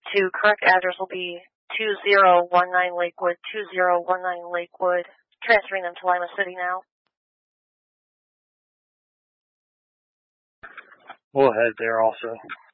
to correct address will be 2019 Lakewood, 2019 Lakewood. Transferring them to Lima City now. We'll head there also.